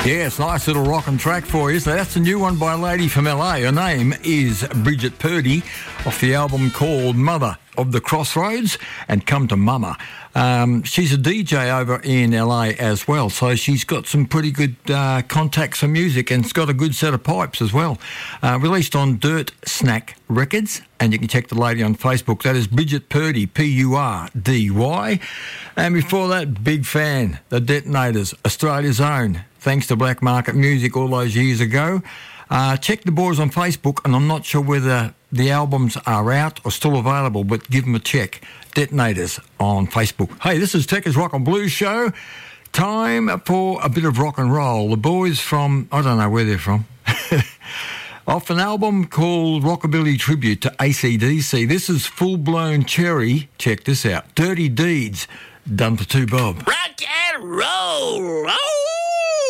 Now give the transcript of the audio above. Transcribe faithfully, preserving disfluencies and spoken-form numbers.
Yeah, it's a nice little rockin' track for you. So that's a new one by a lady from L A. Her name is Bridget Purdy, off the album called Mother of the Crossroads and Come to Mama. Um, she's a D J over in L A as well, so she's got some pretty good uh, contacts for music and it's got a good set of pipes as well. Uh, released on Dirt Snack Records, and you can check the lady on Facebook. That is Bridget Purdy, P U R D Y. And before that, big fan, The Detonators, Australia's own, thanks to Black Market Music all those years ago. Uh, check the boys on Facebook, and I'm not sure whether the albums are out or still available, but give them a check. Detonators on Facebook. Hey, this is Techers Rock and Blues Show. Time for a bit of rock and roll. The boys from, I don't know where they're from, off an album called Rockabilly Tribute to A C D C. This is Full Blown Cherry. Check this out. Dirty Deeds, done for two bob. Rock and roll!